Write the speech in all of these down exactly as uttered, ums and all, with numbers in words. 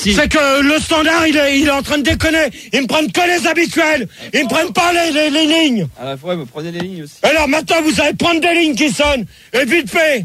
Si. C'est que le standard, il est, il est en train de déconner. Ils me prennent que les habituels. Ils me prennent pas les, les, les lignes. À la fois, vous prenez les lignes aussi. Alors maintenant, vous allez prendre des lignes qui sonnent. Et vite fait.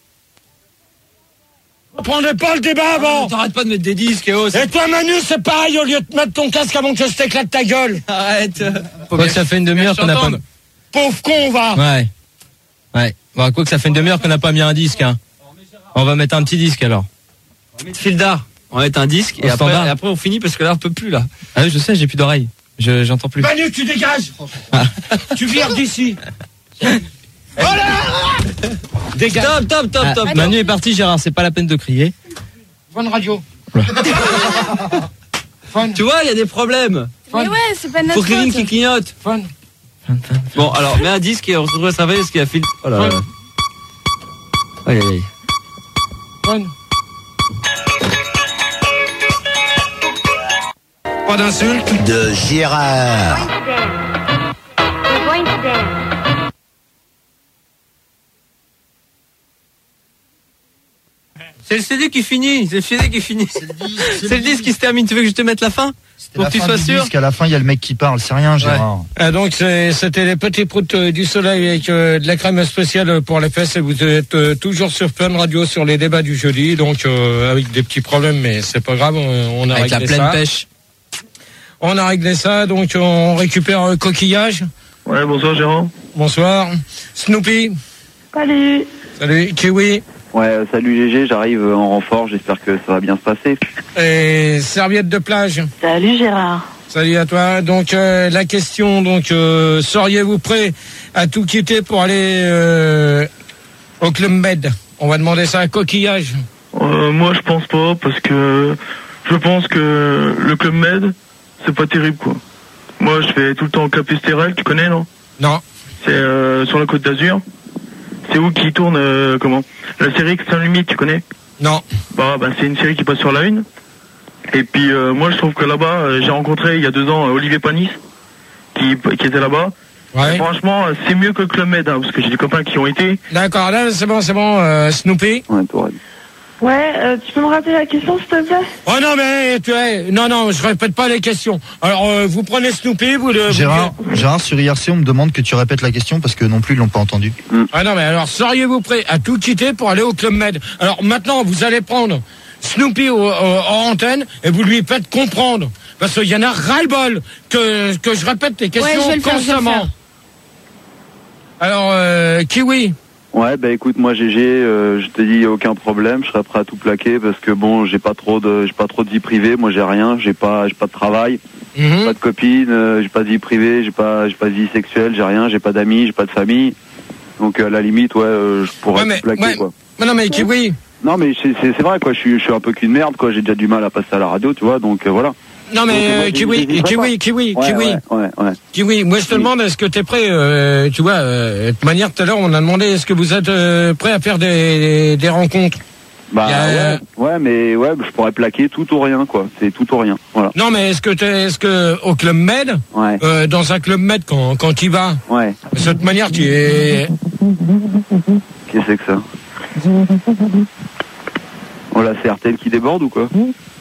Vous prenez pas le débat avant. Ah, t'arrêtes pas de mettre des disques et oh. Et toi, Manu, c'est pareil. Au lieu de mettre ton casque avant que je t'éclate ta gueule. Arrête. Faut que ça fait une demi-heure qu'on n'a pas. Pauvre con, va. Ouais. Ouais. Bon, quoi que ça fait une demi-heure qu'on n'a pas mis un disque, hein. On va mettre un petit disque alors. Fil d'art. On va mettre un disque et après, et après on finit parce que là on peut plus là. Ah oui, je sais, j'ai plus d'oreilles. Je, j'entends plus. Manu, tu dégages. Ah. Tu vires d'ici. Voilà. Dégage. Top, top, top, ah, top. Manu est parti, Gérard, c'est pas la peine de crier. Fun radio. Fun. Tu vois, il y a des problèmes. Fun. Mais ouais, c'est pas notre faute. Faut Kevin qui clignote. Fun. Fun, fun, fun. Bon, alors, mets un disque et on se retrouve à savoir ce qu'il a fait. Oh là là. Aïe, aïe, aïe. Fun. Pas d'insulte. De Gérard. C'est le C D qui finit, c'est le C D qui finit. C'est le, c'est le disque qui se termine. Tu veux que je te mette la fin pour que tu sois sûr? À la fin, il y a le mec qui parle. C'est rien, Gérard. Ouais. Ah, donc c'est, c'était les petits proutes euh, du soleil avec euh, de la crème spéciale pour les fesses. Et vous êtes euh, toujours sur Fun Radio sur les débats du jeudi. Donc euh, avec des petits problèmes, mais c'est pas grave. On, on a avec réglé la pleine ça. pêche. On a réglé ça. Donc on récupère euh, coquillage. Ouais, bonsoir Gérard. Bonsoir. Snoopy. Salut. Salut. Kiwi. Ouais, salut G G, j'arrive en renfort, j'espère que ça va bien se passer. Et serviette de plage. Salut Gérard. Salut à toi. Donc euh, la question, donc euh, seriez-vous prêt à tout quitter pour aller euh, au Club Med? On va demander ça à Coquillage. Euh, moi je pense pas, parce que je pense que le Club Med, c'est pas terrible quoi. Moi je fais tout le temps au Cap Estérel, tu connais non? Non. C'est euh, sur la Côte d'Azur. C'est où qui tourne euh, comment la série Extrême Limite, tu connais? Non. Bah, bah c'est une série qui passe sur la une. Et puis euh, moi je trouve que là-bas, euh, j'ai rencontré il y a deux ans euh, Olivier Panis qui, qui était là-bas. Ouais. Et franchement, c'est mieux que le Club Med, hein, parce que j'ai des copains qui ont été. D'accord, là c'est bon, c'est bon, euh, Snoopy. Ouais, toi. Ouais, euh, tu peux me rappeler la question s'il te plaît? Oh non mais tu es, non non, je répète pas les questions. Alors euh, vous prenez Snoopy, vous le. Gérard, vous... Gérard sur I R C, on me demande que tu répètes la question parce que non plus ils l'ont pas entendu. Mm. Ah non mais alors seriez-vous prêt à tout quitter pour aller au Club Med? Alors maintenant vous allez prendre Snoopy au, au, en antenne et vous lui faites comprendre parce qu'il y en a ras-le-bol que que je répète les questions ouais, constamment. Alors euh, Kiwi. Ouais, bah écoute, moi G G, euh, je te dis aucun problème, je serais prêt à tout plaquer parce que bon, j'ai pas trop de, j'ai pas trop de vie privée, moi j'ai rien, j'ai pas, j'ai pas de travail, mm-hmm. pas de copine, euh, j'ai pas de vie privée, j'ai pas, j'ai pas de vie sexuelle, j'ai rien, j'ai pas d'amis, j'ai pas de famille, donc à la limite, ouais, euh, je pourrais ouais, mais, tout plaquer ouais, quoi. Mais non mais Kiwi. Non mais c'est, c'est, c'est vrai quoi, je suis, je suis un peu qu'une merde quoi, j'ai déjà du mal à passer à la radio, tu vois, donc euh, voilà. Non mais euh, moi, Kiwi, Kiwi, Kiwi, Kiwi, ouais, Kiwi, ouais, ouais, ouais. Kiwi. Moi je te demande, est-ce que t'es prêt euh, tu vois, euh, de toute manière tout à l'heure on a demandé, est-ce que vous êtes euh, prêt à faire des, des rencontres? Bah a, ouais, ouais, mais ouais, je pourrais plaquer tout ou rien quoi. C'est tout ou rien, voilà. Non mais est-ce que t'es, est-ce que au Club Med, ouais. euh, dans un Club Med quand quand tu vas, ouais. De cette manière tu es. Qu'est-ce que c'est que ça? Oh là, c'est R T L qui déborde ou quoi?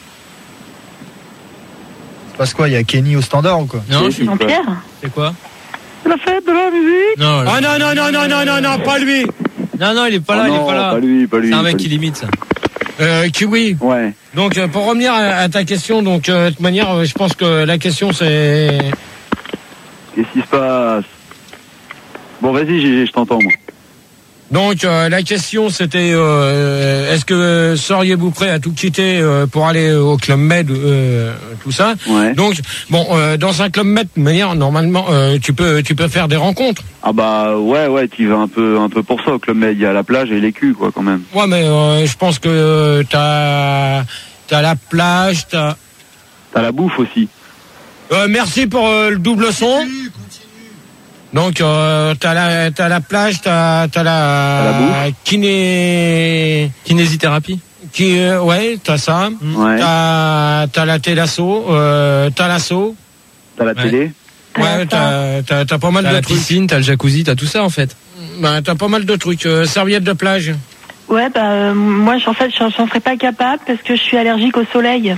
Parce quoi, il y a Kenny au standard ou quoi? Non, je suis Jean-Pierre. C'est quoi? La fête de la musique. Non. Ah non non non non non non non, pas lui. Non non, il est pas oh là, non, il est pas là. Pas lui, pas lui. C'est un mec pas qui lui. limite ça. Euh, Kiwi. Ouais. Donc euh, pour revenir à, à ta question, donc euh, de toute manière, euh, je pense que la question c'est. Qu'est-ce qui se passe? Bon, vas-y, G G, je t'entends moi. Donc euh, la question c'était euh, est-ce que euh, seriez-vous prêt à tout quitter euh, pour aller au Club Med, euh, tout ça. Ouais. Donc bon, euh, dans un Club Med, de manière normalement euh, tu peux tu peux faire des rencontres. Ah bah ouais ouais, tu vas un peu un peu pour ça au Club Med, il y a la plage et les culs quoi quand même. Ouais mais euh, je pense que euh, t'as t'as la plage, t'as t'as la bouffe aussi. Euh, merci pour euh, le double son. Donc euh, t'as la t'as la plage, t'as t'as la, t'as la bouffe. Kiné kinésithérapie. Qui euh, ouais, t'as ça. Ouais. T'as t'as la télasso, euh, t'as l'assaut. T'as la ouais. télé. Ouais, t'as t'as t'as pas mal t'as de la trucs. piscine, t'as le jacuzzi, t'as tout ça en fait. Bah t'as pas mal de trucs. Euh, serviette de plage. Ouais, bah euh, moi en fait j'en serais pas capable parce que je suis allergique au soleil.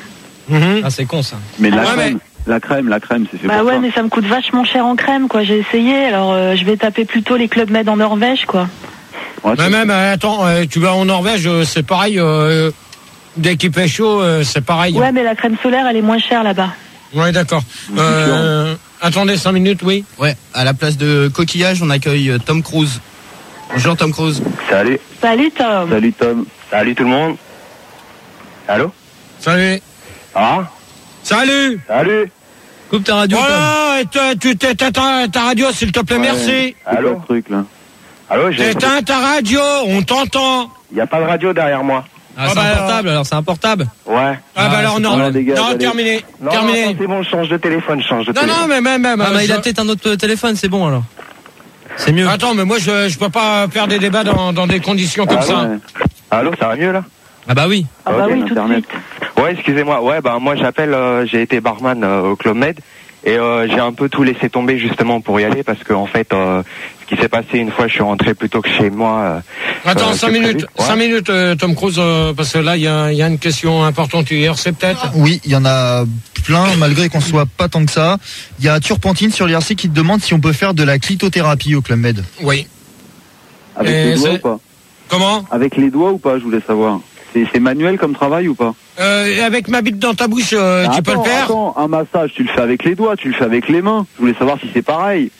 Mhm. Ah, c'est con ça. Mais la Ouais, crème, la crème, la crème, c'est fait Bah pour ouais, ça. mais ça me coûte vachement cher en crème, quoi. J'ai essayé, alors euh, je vais taper plutôt les Club Med en Norvège, quoi. Ouais, Mais c'est- même, euh, attends, euh, tu vas en Norvège, euh, c'est pareil. Euh, dès qu'il fait chaud, euh, c'est pareil. Ouais, mais la crème solaire, elle est moins chère là-bas. Ouais, d'accord. Euh, attendez cinq minutes, oui. Ouais, à la place de coquillage, on accueille euh, Tom Cruise. Bonjour Tom Cruise. Salut, Salut, Tom. salut Tom. Salut tout le monde. Allô? Salut. Ah? Salut. Salut. Coupe ta radio. Tom. Voilà, et toi, tu t'éteins ta, ta radio, s'il te plaît, Ouais, merci. c'est Allô? quoi ce truc là? Allô, j'ai... T'éteins ta radio, on t'entend. Il n'y a pas de radio derrière moi. Ah, Ah c'est bah, un portable alors, c'est un portable. Ouais. Ah, Ah, bah alors c'est non, pas mal, les gars, non, allez. terminé, Non, terminé. non, c'est bon, je change de téléphone, je change de Non, téléphone. non, mais même, même. Ah, bah, il a je- peut-être un autre téléphone, c'est bon alors. C'est mieux. Attends, mais moi, je, je peux pas faire des débats dans, dans des conditions comme Ah ça. Ouais. Allô, ça va mieux là? Ah bah oui. Ah bah Ok, oui, tout de Internet. suite. Ouais, excusez-moi. Ouais, bah moi j'appelle, euh, j'ai été barman euh, au Club Med et euh, j'ai un peu tout laissé tomber justement pour y aller parce que en fait, euh, ce qui s'est passé une fois, je suis rentré plutôt que chez moi. euh, Attends, euh, cinq que minutes, prévu. Ouais. cinq minutes, euh, Tom Cruise, euh, parce que là, il y a, il y a une question importante hier, c'est peut-être. Oui, il y en a plein, malgré qu'on soit pas tant que ça. Il y a Turpentine sur l'I R C qui te demande si on peut faire de la clitothérapie au Club Med. Oui. Avec Et les doigts c'est- ou pas? Comment Avec les doigts ou pas, je voulais savoir. C'est c'est manuel comme travail ou pas? euh, Avec ma bite dans ta bouche, euh, tu peux le Attends, faire. attends, un massage, tu le fais avec les doigts, tu le fais avec les mains. Je voulais savoir si c'est pareil.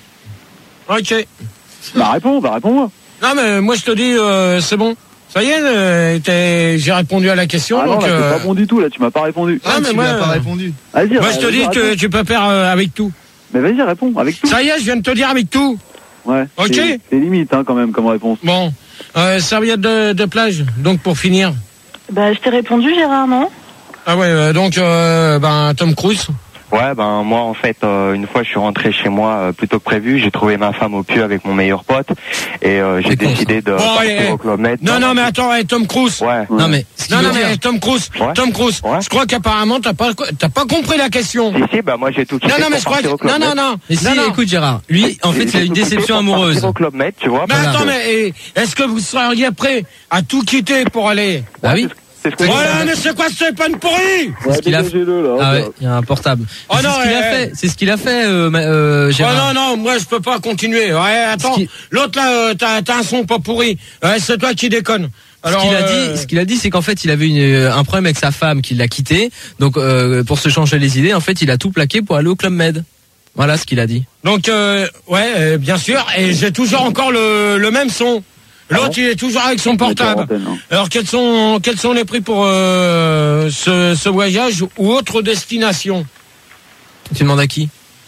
Ok. Bah réponds, bah réponds-moi. Non, mais moi, je te dis, euh, c'est bon. Ça y est, euh, t'es- j'ai répondu à la question. Ah non, donc, là, euh, c'est pas bon du tout, là, tu m'as pas répondu. Ah, mais tu moi, lui as pas euh, répondu. Vas-y, moi, je te vas-y, dis que réponds. tu peux faire euh, avec tout. Mais vas-y, réponds, avec tout. Ça y est, je viens de te dire avec tout. Ouais. Ok. C'est c'est limite, hein, quand même, comme réponse. Bon, euh, serviette de, de plage, donc pour finir. Bah, je t'ai répondu, Gérard, non? Ah ouais, euh, donc, euh, ben, Tom Cruise. Ouais, ben moi en fait, euh, une fois je suis rentré chez moi euh, plutôt que prévu, j'ai trouvé ma femme au pieu avec mon meilleur pote et euh, j'ai C'est con, décidé de Bon, partir allez, au Club Med. Non, non, mais attends, hey, Tom Cruise. Ouais. Non mais. ce qu'il Non, veut non, dire- mais Tom Cruise, Ouais. Tom Cruise, Ouais. je crois qu'apparemment, t'as pas, t'as pas compris la question. Si, si, bah moi j'ai tout quitté Non, non, mais pour je crois partir au que, Club non, non, Med. non. Mais si, non, non. écoute Gérard, lui, en fait, J'ai il a tout une quitté déception pour partir amoureuse. au Club Med, tu vois. Mais Voilà. attends, mais et, est-ce que vous seriez prêt à tout quitter pour aller? Bah oui. C'est ce que Voilà, mais c'est quoi ce téléphone pourri? Ouais, ce qu'il a dégagez-le, là. Ah hop, ouais, hop. il y a un portable. Oh c'est non, ce qu'il a eh, fait. C'est ce qu'il a fait, euh, ma- euh, Oh Gérard. non, non, moi je peux pas continuer. Ouais, attends, Ce qui- l'autre là, euh, t'as, t'as un son pas pourri. Ouais, c'est toi qui déconne. Ce qu'il a euh, dit, ce qu'il a dit, c'est qu'en fait, il avait une, euh, un problème avec sa femme, qu'il l'a quitté. Donc, euh, pour se changer les idées, en fait, il a tout plaqué pour aller au Club Med. Voilà ce qu'il a dit. Donc, euh, ouais, euh, bien sûr, et j'ai toujours encore le, le même son. L'autre, Ah bon il est toujours avec son D'accord, portable. antenne, hein. Alors, quels sont, quels sont les prix pour euh, ce, ce voyage ou autre destination? Tu demandes à qui?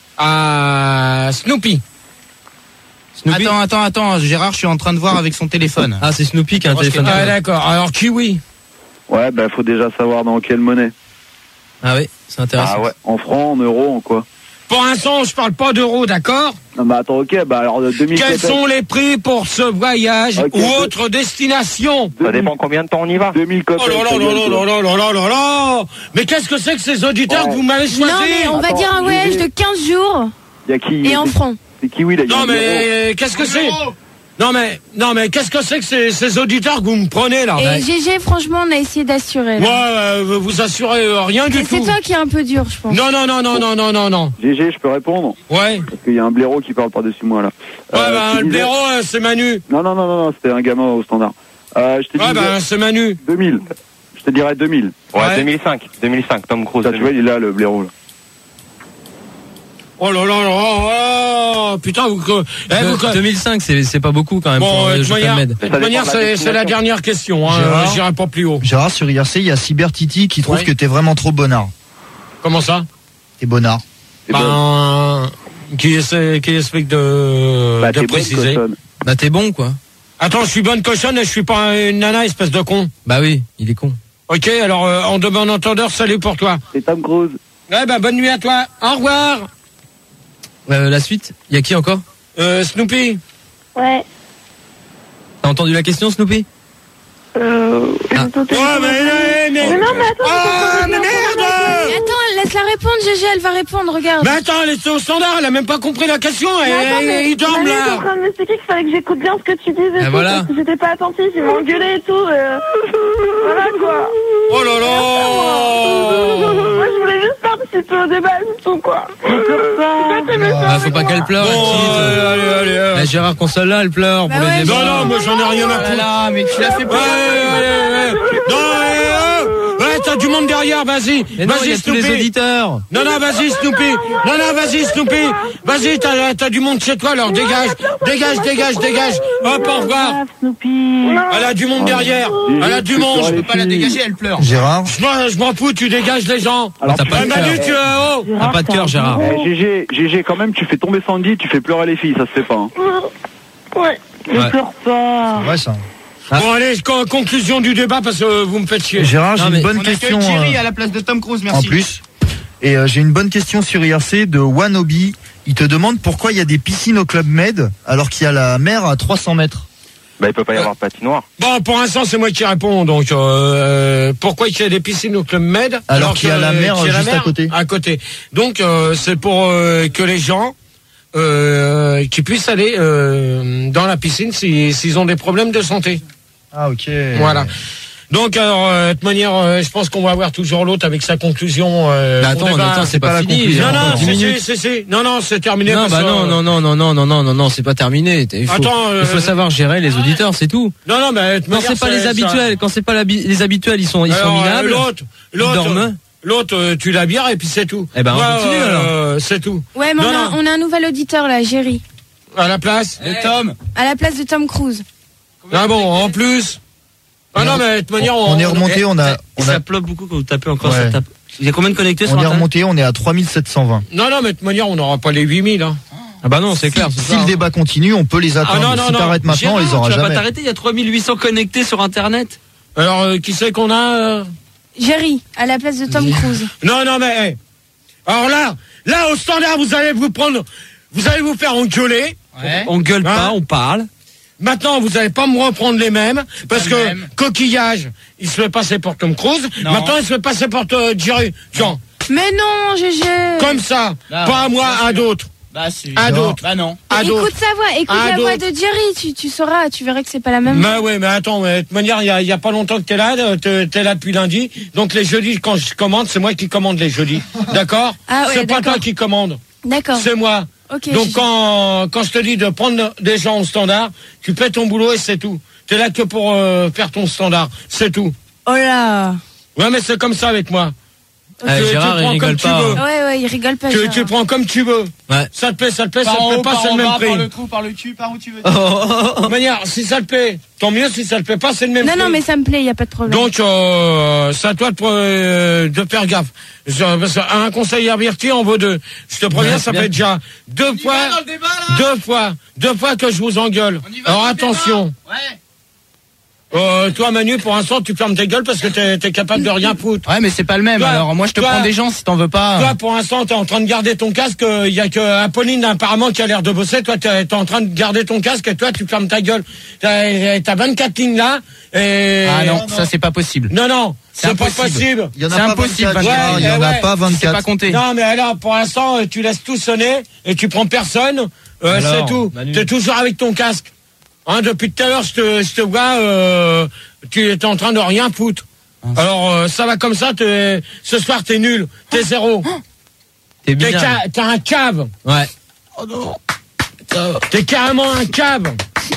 À Snoopy. Snoopy. Attends, attends, attends, Gérard, je suis en train de voir avec son téléphone. Ah, c'est Snoopy qui a un téléphone. Ah, d'accord. Alors, Kiwi. Ouais, bah faut déjà savoir dans quelle monnaie. Ah oui, c'est intéressant. Ah ouais. En francs, en euros, en quoi? Pour l'instant, je parle pas d'euros, d'accord? Non, bah attends, ok, bah alors deux mille Quels peut-être. sont les prix pour ce voyage Ok, ou deux- autre destination? Ça dépend combien de temps on y va. deux mille Oh copies. là là là là là là là là là! Mais qu'est-ce que c'est que ces auditeurs Ouais. que vous m'avez choisis? Non, mais on va Attends, dire un j'ai voyage vu. de quinze jours Y a qui? et en c'est- francs. C'est Kiwi, là. y a Non un zéro. mais qu'est-ce que c'est? Non mais non mais qu'est-ce que c'est que ces, ces auditeurs que vous me prenez là? Et G G, franchement, on a essayé d'assurer. Moi, là. euh, vous assurez euh, rien du Mais c'est tout. toi qui est un peu dur, je pense. Non non non non non non non non. G G, je peux répondre? Ouais. Parce qu'il y a un blaireau qui parle par-dessus moi, là. Ouais Euh, bah je te le disais- blaireau euh, c'est Manu. Non, non, non, non, non, c'était un gamin au standard. Euh, je te Ouais disais bah c'est Manu. deux mille. Je te dirais deux mille. Ouais, Ouais. deux mille cinq. deux mille cinq, Tom Cruise. Ça, tu vois, il est là, le blaireau, là. Oh là là là là, oh, putain vous. Eh, vous De- deux mille cinq, c'est c'est pas beaucoup quand même pour bon, un euh, de voyage toute au Club manière, Med. de Ça toute dépend manière, de la c'est c'est la destination. dernière question. Hein, Gérard euh, J'irai pas plus haut. Gérard, sur I R C, il y a Cybertiti qui trouve Ouais. que t'es vraiment trop bonnard. Comment ça? T'es bonnard. Et ben, Ben, qui essaie, qui explique de, bah, de t'es bonne préciser. cochonne. Bah t'es bon quoi. Attends, je suis bonne cochonne et je suis pas une nana, espèce de con. Bah oui, il est con. Ok, alors euh, en de bon entendeur, salut pour toi. C'est Tom Cruise. Ouais, bah bonne nuit à toi. Au revoir. Euh, la suite, il y a qui encore? Euh, Snoopy. Ouais. T'as entendu la question, Snoopy? Euh. Ah. attends, Ouais, mais, mais, mais, Mais non, mais attends, Ah, c'est mais pas merde! Mais attends, laisse-la répondre, G G, elle va répondre, regarde. Mais attends, elle est au standard, elle a même pas compris la question. Et, Mais attends, et- mais il dorme Manu est en là. train de m'expliquer qu'il fallait que j'écoute bien ce que tu disais. Ah, tout, voilà. Parce que j'étais pas attentif, il m'a engueulé et tout. euh, Voilà quoi. Oh là là. tu te déballes ou quoi? Ah, faut pas qu'elle pleure. Bon, petite. allez, allez, allez, allez. La Gérard Console-là, elle pleure Bah pour ouais, les débats. Non, non, moi j'en ai rien à foutre. Là, mais tu l'as fait Ouais, ouais, ouais, ouais. Non, ouais, ouais, ouais, t'as du monde derrière, vas-y. Mais non, il y Vas-y, a tous les Snoopy. auditeurs. Non, non, vas-y, Snoopy. Non, non, vas-y, Snoopy. Vas-y, t'as, t'as du monde chez toi, alors dégage. Dégage, dégage, dégage. Hop, au revoir. Snoopy. Elle a du monde derrière. Elle a du monde. Je peux pas la dégager, elle pleure. Gérard, Je m'en, je m'en fous, tu dégages les gens. Alors, T'as pas Eh, de Manu, cœur. tu euh, oh. T'as pas de cœur, Gérard. Eh, G G, G G, quand même, tu fais tomber Sandy, tu fais pleurer les filles, ça se fait pas. Hein. Ouais. Ne Ouais. pleure pas. ouais, ça. Bon, allez, con- conclusion du débat parce que vous me faites chier. Gérard, j'ai Non, une mais bonne On accueille question Thierry euh, à la place de Tom Cruise, en merci. plus. Et euh, j'ai une bonne question sur I R C de Wanobi. Il te demande pourquoi il y a des piscines au Club Med alors qu'il y a la mer à trois cents mètres. Bah, il peut pas y avoir de patinoire. Bon, pour l'instant, c'est moi qui réponds. Donc, euh, pourquoi il y a des piscines au Club Med Alors qu'il y a la mer, qu'il y a la juste à côté. À côté. Donc, euh, c'est pour euh, que les gens euh, qui puissent aller euh, dans la piscine si- s'ils ont des problèmes de santé. Ah, ok. Voilà. Donc, alors, euh, de toute manière, euh, je pense qu'on va avoir toujours l'autre avec sa conclusion. Euh, Mais au attends, débat. attends, c'est pas, pas la fini. conclusion. Non, non, dix si, minutes. si, si, si. Non, non, c'est terminé. Non, parce bah que, non, euh, non, non, non, non, non, non, non, non, c'est pas terminé. Il faut, Attends, euh, il faut savoir gérer les auditeurs, c'est tout. Non, non, mais de toute Quand manière, c'est pas les ça- habituels, quand c'est pas l'habi- les habituels, ils sont, ils sont Alors, euh, minables. L'autre, Ils l'autre, dorment. l'autre, euh, tu la bières et puis c'est tout. Eh ben, on Moi, continue, euh, C'est tout. Ouais, mais Non, on a, non. on a un nouvel auditeur là, Jerry. À la place. Et Tom, À la place de Tom Cruise. Ah bon, en plus. Ah non, mais de toute manière, On est remonté, on a, Et on ça a, plop beaucoup quand vous tapez encore, Ouais. ça tape. Il y a combien de connectés sur on est Internet? remonté, on est à trois mille sept cent vingt. Non, non, mais de toute manière, on n'aura pas les huit mille. Hein. Ah bah non, c'est clair. c'est Si ça, le hein. débat continue, on peut les attendre. Ah non, non, si non. t'arrêtes maintenant, on les Gérard, aura tu vas pas jamais. t'arrêter, il y a trois mille huit cents connectés sur Internet. Alors, euh, qui c'est qu'on a euh Jerry, à la place de Tom Cruise. Non, non, mais. hey. Alors là, là, au standard, vous allez vous prendre. Vous allez vous faire engueuler. ouais. On gueule pas, Hein on parle. Maintenant, vous allez pas me reprendre les mêmes, parce pas que le même. coquillage, il se fait passer pour Tom Cruise. Non. Maintenant, il se fait passer pour euh, Jerry. Genre, Mais non, G G. comme ça, Là, pas à moi, bien à sûr. d'autres. Bah, si. À d'autres. Bah, non. À d'autres. Écoute sa voix, écoute À la voix d'autres. de Jerry, tu, tu sauras, tu verras que c'est pas la même. Bah ouais, mais attends, mais de toute manière, il y a, il y a pas longtemps que t'es là, euh, t'es, t'es là depuis lundi. Donc les jeudis, quand je commande, c'est moi qui commande les jeudis. D'accord? Ah ouais, C'est pas d'accord. toi qui commande. D'accord. C'est moi. Ok. Donc Gigi. quand, quand je te dis de prendre des gens au standard, tu fais ton boulot et c'est tout. T'es là que pour euh, faire ton standard. C'est tout. Oh là. Ouais, mais c'est comme ça avec moi. Ah, Tu- tu Gérard, il prends rigole comme tu pas. veux. Ouais, ouais, il rigole pas. Tu, Gérard. tu prends comme tu veux. Ouais. Ça te plaît, ça te plaît, ça Par en te plaît haut, pas, par c'est en le même bas, prix. par le trou, par le cul, par où tu veux. Oh, oh, oh, De toute manière, si ça te plaît, tant mieux. Si ça te plaît pas, c'est le même Non, prix. non, mais ça me plaît, y a pas de problème. Donc, euh, c'est à toi de, euh, de faire gaffe. Je- parce qu'un conseil averti en vaut deux. Je te préviens, Ouais, ça c'est fait bien. déjà deux On y fois, va dans le débat, là deux fois, deux fois que je vous engueule. On y va Alors dans le attention. débat. Ouais. Euh, toi, Manu, pour l'instant, tu fermes ta gueule parce que t'es, t'es capable de rien foutre. Ouais, mais c'est pas le même. Toi, Alors, moi, je te toi- prends des gens si t'en veux pas. Toi, pour l'instant, t'es en train de garder ton casque. Il y a que Apolline, apparemment, qui a l'air de bosser. Toi, t'es, t'es en train de garder ton casque et toi, tu fermes ta gueule. T'as, t'as vingt-quatre lignes là. Et... Ah non, ça, c'est pas possible. Non, non, c'est, C'est pas impossible. possible. Il y en a C'est pas impossible, vingt-quatre, ouais, Gérard, il y en ouais, a ouais. pas C'est pas vingt-quatre. compté. Non, mais alors, pour l'instant, euh, tu laisses tout sonner et tu prends personne. Euh, Alors, c'est tout. Manu. T'es toujours avec ton casque. Hein, depuis tout à l'heure, je te, je te vois, euh, tu es en train de rien foutre. Alors, euh, ça va comme ça, t'es, ce soir, t'es nul. T'es zéro. T'es T'es, bien. ca- t'es un cave. Ouais. T'es carrément un cave.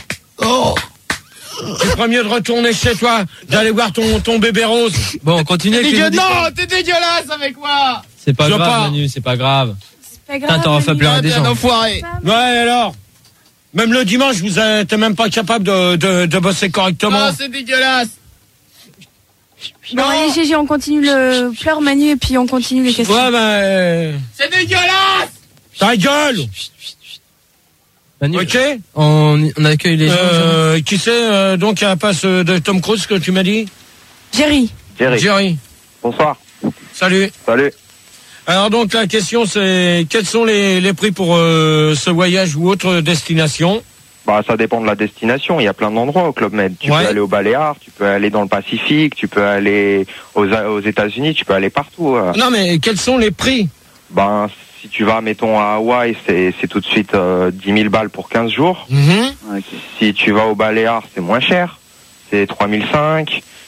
Tu ferais mieux de retourner chez toi, d'aller voir ton, ton bébé rose. Bon, on continue avec les Dégueu- auditeurs. Non, t'es dégueulasse avec moi. C'est pas Je veux grave, pas. Manu, c'est pas grave. C'est pas Putain, grave. t'auras fait Manu. pleurer Ah, des bien gens. enfoiré. Ouais, alors. Même le dimanche, vous êtes même pas capable de, de, de bosser correctement. Non, c'est dégueulasse. Bon, allez, G G, on continue le pleur Manu et puis on continue les questions. Ouais, ben, euh, C'est dégueulasse. ta gueule. Manu, Ok. on, on accueille les gens. Euh, qui c'est euh, donc à la place euh, de Tom Cruise que tu m'as dit? Jerry. Jerry, Jerry. bonsoir. Salut. Salut. Alors donc la question c'est quels sont les, les prix pour euh, ce voyage ou autre destination? Bah, ça dépend de la destination. Il y a plein d'endroits au Club Med. Tu Ouais. peux aller aux Baléares, tu peux aller dans le Pacifique, tu peux aller aux, aux États-Unis, tu peux aller partout. euh. Non mais quels sont les prix? Ben, si tu vas, mettons, à Hawaï, c'est, c'est tout de suite euh, dix mille balles pour quinze jours. Mhm. Si tu vas aux Baléares, c'est moins cher. C'est trois mille cinq.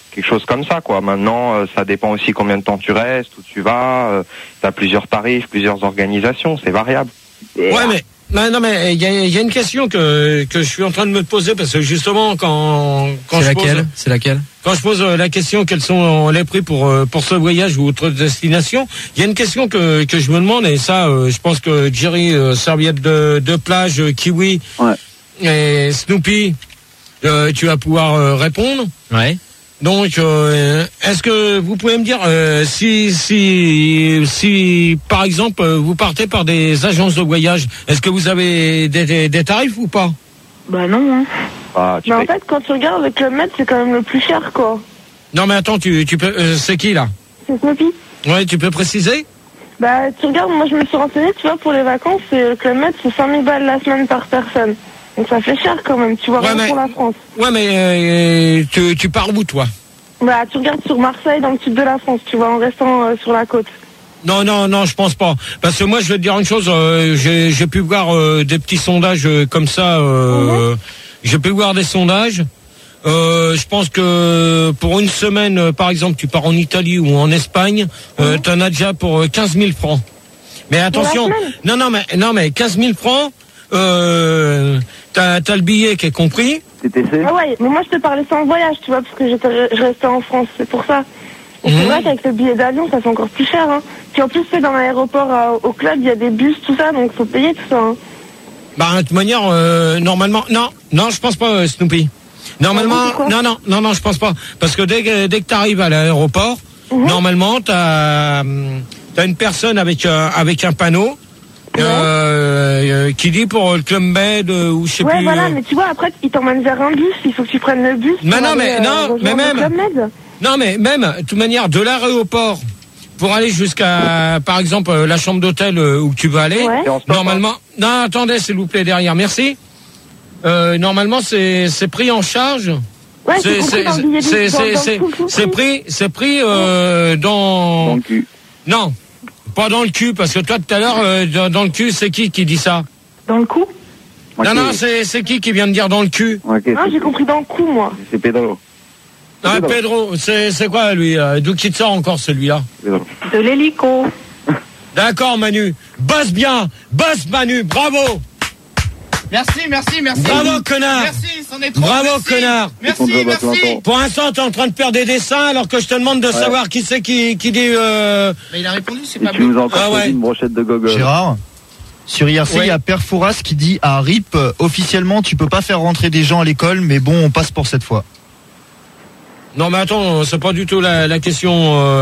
quelque chose comme ça, quoi. Maintenant, euh, ça dépend aussi combien de temps tu restes, où tu vas. Euh, t'as plusieurs tarifs, plusieurs organisations, c'est variable. Ouais, mais non, non mais il y a, y a une question que que je suis en train de me poser parce que justement quand quand C'est je laquelle pose, C'est laquelle quand je pose la question quels sont les prix pour pour ce voyage ou autre destination, il y a une question que que je me demande et ça, euh, je pense que Jerry euh, serviette de de plage, euh, kiwi Ouais. et Snoopy, euh, tu vas pouvoir euh, répondre. Ouais. Donc, euh, est-ce que vous pouvez me dire euh, si, si, si, par exemple, euh, vous partez par des agences de voyage, est-ce que vous avez des, des, des tarifs ou pas? Bah non. Hein. Ah, tu Mais en payes. fait, quand tu regardes le Club Med, c'est quand même le plus cher, quoi. Non, mais attends, tu, tu peux, euh, c'est qui là? C'est Snoopy. Ouais, tu peux préciser? Bah, tu regardes, moi je me suis renseignée, tu vois, pour les vacances, c'est, le Club Med, c'est cinq mille balles la semaine par personne. Donc ça fait cher quand même, tu vois, Ouais, rien mais- pour la France. Ouais, mais euh, tu, tu pars où toi? Bah, tu regardes sur Marseille, dans le sud de la France, tu vois, en restant euh, sur la côte. Non, non, non, je pense pas. Parce que moi, je vais te dire une chose. Euh, j'ai, j'ai pu voir euh, des petits sondages euh, comme ça. Euh, Mhm. J'ai pu voir des sondages. Euh, je pense que pour une semaine, euh, par exemple, tu pars en Italie ou en Espagne, euh, Mhm. t'en as déjà pour euh, quinze mille francs. Mais attention, Pour la semaine non, non, mais non, mais quinze mille francs. Euh, t'as, t'as le billet qui est compris. T T C. Ah ouais, mais moi je te parlais sans voyage, tu vois, parce que j'étais, je restais en France, c'est pour ça. Et Mhm. c'est vrai qu'avec le billet d'avion, ça fait encore plus cher, hein. Puis en plus, c'est dans l'aéroport, euh, au club, il y a des bus, tout ça, donc faut payer tout ça, hein. Bah, de toute manière, euh, normalement, non, non, je pense pas, euh, Snoopy. Normalement, Ah, pourquoi non, non, non, non, je pense pas, parce que dès que dès que t'arrives à l'aéroport, Mhm. normalement, t'as hum, t'as une personne avec un avec un panneau euh, euh, qui dit pour le Club Med euh, ou je sais Ouais, plus. voilà, euh, mais tu vois, après, ils t'emmènent vers un bus, il faut que tu prennes le bus. Mais pour non, aller, mais- euh, non, rejoindre mais le même- Club Med. Non, mais même, de toute manière, de l'aéroport pour aller jusqu'à, par exemple, euh, la chambre d'hôtel euh, où tu veux aller, Ouais. Et on se passe, normalement, non, attendez, s'il vous plaît, derrière, merci. Euh, normalement, c'est c'est pris en charge. Ouais, c'est compris dans le billet c'est du- dans- c'est dans c'est tout le c'est prix. pris c'est pris euh, dans Dans le cul. non, pas dans le cul parce que toi tout à l'heure euh, dans, dans le cul, c'est qui qui dit ça? Dans le cou? Ok. Non non, c'est c'est qui qui vient de dire dans le cul? Ok, Non, c'est- j'ai compris dans le cou, moi. C'est Pedro. Ah, Pedro. Pedro, c'est c'est quoi lui? euh, D'où qui te sort encore celui-là? Pedro. De l'hélico. D'accord Manu, bosse bien, bosse Manu, bravo, Merci, merci, merci. bravo connard. Merci, c'en est trop. Bravo, merci. connard. Merci, Contre merci. Batlanton. Pour l'instant, t'es en train de faire des dessins alors que je te demande de savoir qui c'est qui qui dit. Euh... Mais il a répondu, c'est Et pas tu nous bon. as encore Ah posé ouais. une brochette de gogol. Gérard, sur I R C, il Ouais. y a Père Fouras qui dit à R I P, euh, officiellement, tu peux pas faire rentrer des gens à l'école, mais bon, on passe pour cette fois. Non mais attends, c'est pas du tout la, la question.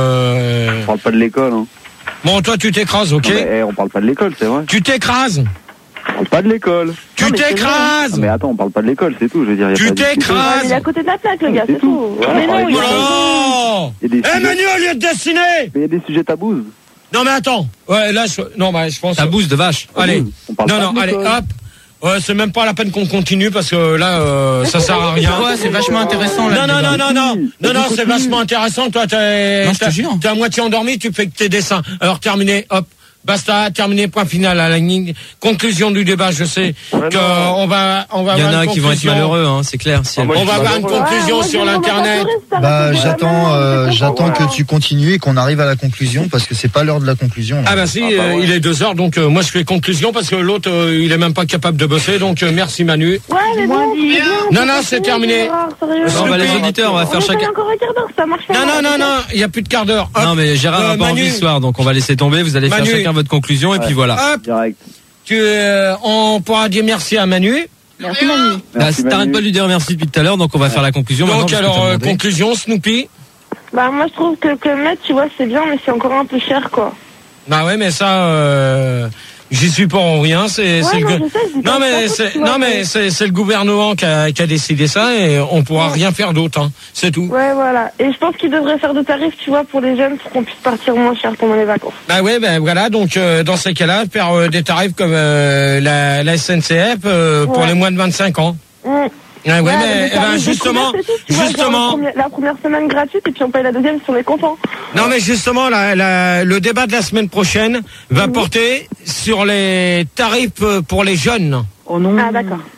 Euh... On parle pas de l'école, hein. Bon, toi tu t'écrases, ok? Non, mais, eh, on parle pas de l'école, c'est vrai. Tu t'écrases. On parle pas de l'école. Tu Non, mais c'est t'écrases. Non, mais attends, on parle pas de l'école, c'est tout. Je veux dire, y a Tu pas de discussion. t'écrases. Ouais, il est à côté de la plaque, le gars, C'est c'est tout. tout. Mais non, il Oh a... là. Il y a des Eh sujets- Manu, au lieu de dessiner. Mais il y a des sujets tabous. Non mais attends. Ouais, là, je... non, bah, je pense. Ta bouse de vache. Allez. On parle Non, pas non, de allez, l'école. hop. Ouais, c'est même pas la peine qu'on continue parce que là, euh, ça sert à rien. Ouais, c'est vachement intéressant là. Non, non, le non, débat. non, non, non, non, c'est vachement intéressant. Toi, t'es, Non, je te t'as- jure. t'es à moitié endormi, tu fais que tes dessins. Alors, terminé, hop. Basta, terminé, point final à la ligne. Conclusion du débat, je sais Ouais, que non. on va, on va Il y en avoir a une qui vont être conclusion. malheureux, hein, c'est clair. Si Ah, elle- moi, On va avoir une Ouais, conclusion moi, sur je dis, on va l'internet. pas pleurer, Bah, c'est pas j'attends, mal, euh, c'est j'attends content. que tu continues et qu'on arrive à la conclusion parce que c'est pas l'heure de la conclusion. là. Ah bah si, Ah bah euh, ouais. il est deux heures, donc euh, moi je fais conclusion parce que l'autre euh, il est même pas capable de bosser, donc euh, merci Manu. Ouais, mais bon, c'est bien. Non, non, pas c'est fini, terminé. Gérard, sérieux. Non, bah, les Snoopy. auditeurs, on va faire On est chacun. encore un quart d'heure, ça marche pas. Non, non, non, non, il y a plus de quart d'heure. Hop. Non, mais Gérard Euh, n'a pas Manu. envie ce soir, donc on va laisser tomber. Vous allez Manu. faire chacun votre conclusion et puis voilà. Hop, Direct. tu, euh, on pourra dire merci à Manu. Merci, Manu. Bah, Merci, T'arrêtes Manu. pas de lui dire merci depuis tout à l'heure, donc on va faire la conclusion maintenant. Donc parce que alors, t'as euh, demandé. conclusion, Snoopy. Bah, moi, je trouve que le Club Med, tu vois, c'est bien, mais c'est encore un peu cher, quoi. Bah ouais, mais ça, euh, j'y suis pas en rien. C'est, Ouais, c'est non, le, je sais, je dis pas non que mais c'est c'est, ta faute, tu vois, non mais mais- c'est, c'est le gouvernement qui a, qui a décidé ça et on pourra Ouais. rien faire d'autre. Hein. C'est tout. Ouais, voilà. Et je pense qu'ils devraient faire de tarifs, tu vois, pour les jeunes, pour qu'on puisse partir moins cher pendant les vacances. Bah ouais, ben voilà. Donc euh, dans ces cas-là, faire euh, des tarifs comme euh, la, la S N C F euh, pour Ouais. les moins de vingt-cinq ans. Mmh. Ah ouais, Ouais, mais des eh ben, tarifs de justement, commerce et tout, tu vois, genre, justement, la première- la première semaine gratuite et puis on paye la deuxième si on est content. non mais justement, la, la, le débat de la semaine prochaine va Mhm. porter sur les tarifs euh, pour les jeunes. Oh non. Ah, d'accord.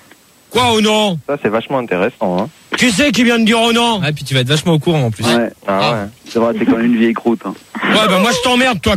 Quoi, oh non? Ça, c'est vachement intéressant, hein. Qui c'est qui vient de dire oh non? Ah, et puis tu vas être vachement au courant en plus. Ouais. Ah ouais. C'est vrai, t'es quand même une vieille croûte. Hein. Ouais, bah moi je t'emmerde, toi.